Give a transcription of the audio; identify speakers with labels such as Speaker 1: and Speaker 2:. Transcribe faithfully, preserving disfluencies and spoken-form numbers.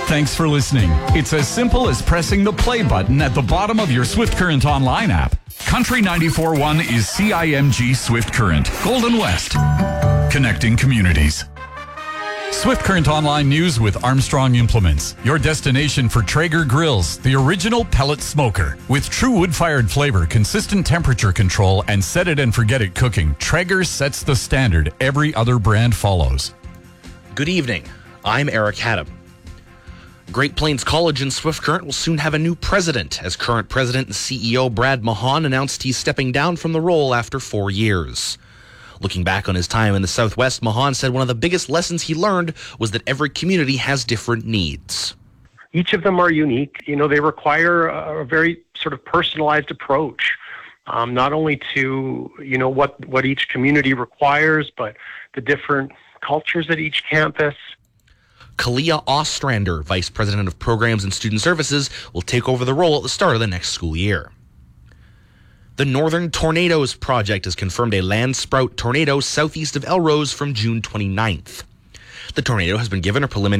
Speaker 1: Thanks for listening. It's as simple as pressing the play button at the bottom of your Swift Current Online app. Country ninety-four point one is C I M G Swift Current, Golden West, connecting communities. Swift Current Online News with Armstrong Implements, your destination for Traeger grills, the original pellet smoker. With true wood-fired flavor, consistent temperature control, and set-it-and-forget-it cooking, Traeger sets the standard every other brand follows.
Speaker 2: Good evening. I'm Eric Haddam. Great Plains College in Swift Current will soon have a new president, as current president and C E O Brad Mahan announced he's stepping down from the role after four years. Looking back on his time in the Southwest, Mahan said one of the biggest lessons he learned was that every community has different needs.
Speaker 3: Each of them are unique. You know, they require a very sort of personalized approach, um, not only to, you know, what, what each community requires, but the different cultures at each campus.
Speaker 2: Kalia Ostrander, Vice President of Programs and Student Services, will take over the role at the start of the next school year. The Northern Tornadoes Project has confirmed a land sprout tornado southeast of Elrose from June twenty-ninth. The tornado has been given a preliminary